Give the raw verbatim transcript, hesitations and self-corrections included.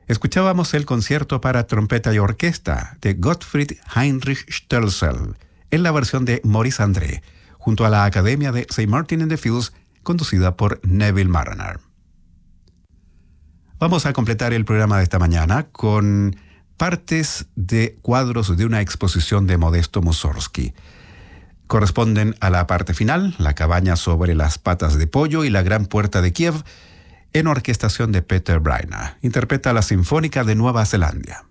Escuchábamos el concierto para trompeta y orquesta de Gottfried Heinrich Stölzl en la versión de Maurice André, junto a la Academia de Saint Martin in the Fields, conducida por Neville Marriner. Vamos a completar el programa de esta mañana con partes de cuadros de una exposición de Modesto Mussorgsky. Corresponden a la parte final, la cabaña sobre las patas de pollo y la gran puerta de Kiev, en orquestación de Peter Braina. Interpreta la Sinfónica de Nueva Zelanda.